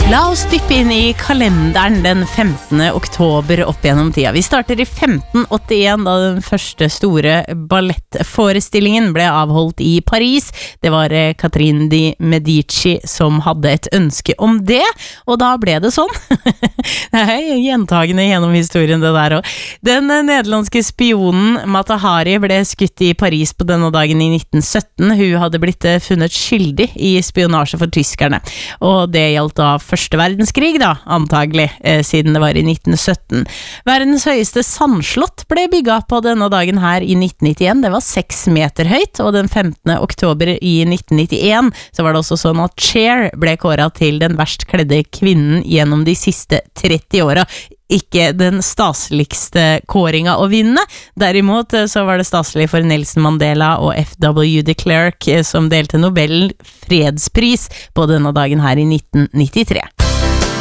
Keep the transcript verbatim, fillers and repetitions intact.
La oss dyppe inn i kalenderen den femtende oktober opp gjennom tida. Vi starter i femten åttien da den første store ballettforestillingen ble avholdt i Paris. Det var Catherine de Medici som hadde et ønske om det, og da ble det sånn. Det er gjentagende gjennom historien det der også. Den nederlandske spionen Mata Hari ble skutt i Paris på denne dagen i nitten sytten. Hun hadde blitt funnet skyldig i spionasje for tyskerne, og det gjaldt da første verdenskrig da, antagelig, eh, siden det var i nitten sytten. Verdens høyeste sandslott ble bygget på denne dagen her i nitten nittien. Det var seks meter høyt, og den femtende oktober i nitten nittien så var det også sånn at Cher ble kåret til den verst kledde kvinnen gjennom de siste tretti åra. Ikke den staseligste kåringa å vinne. Derimot så var det staselig for Nelson Mandela og F W de Klerk som delte Nobel fredspris på denne dagen her i nitten nittitre.